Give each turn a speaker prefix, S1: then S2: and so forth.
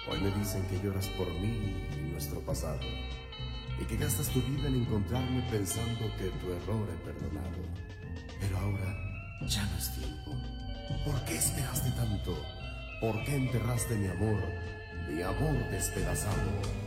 S1: Hoy me dicen que lloras por mí y nuestro pasado, y que gastas tu vida en encontrarme pensando que tu error he perdonado. Pero ahora ya no es tiempo. ¿Por qué esperaste tanto? ¿Por qué enterraste mi amor despedazado?